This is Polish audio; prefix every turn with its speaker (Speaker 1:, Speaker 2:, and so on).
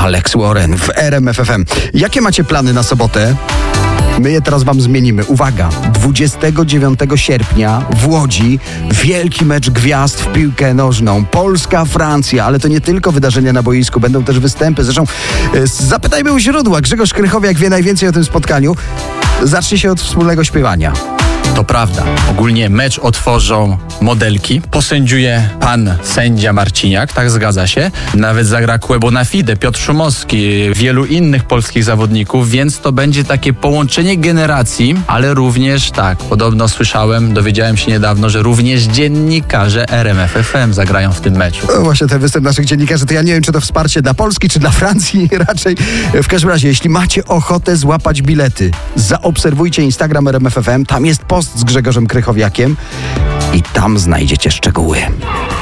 Speaker 1: Alex Warren w RMF FM. Jakie macie plany na sobotę? My je teraz wam zmienimy. Uwaga, 29 sierpnia w Łodzi wielki mecz gwiazd w piłkę nożną. Polska-Francja, ale to nie tylko wydarzenia na boisku, będą też występy. Zresztą zapytajmy u źródła. Grzegorz Krychowiak wie najwięcej o tym spotkaniu. Zacznie się od wspólnego śpiewania.
Speaker 2: To prawda. Ogólnie mecz otworzą modelki. Posędziuje pan sędzia Marciniak, tak zgadza się. Nawet zagra Kłebo na Fide, Piotr Szumowski, wielu innych polskich zawodników, więc to będzie takie połączenie generacji, ale również tak, podobno słyszałem, dowiedziałem się niedawno, że również dziennikarze RMF FM zagrają w tym meczu.
Speaker 1: No właśnie ten występ naszych dziennikarzy, to ja nie wiem, czy to wsparcie dla Polski, czy dla Francji raczej. W każdym razie, jeśli macie ochotę złapać bilety, zaobserwujcie Instagram RMF FM, tam jest post z Grzegorzem Krychowiakiem i tam znajdziecie szczegóły.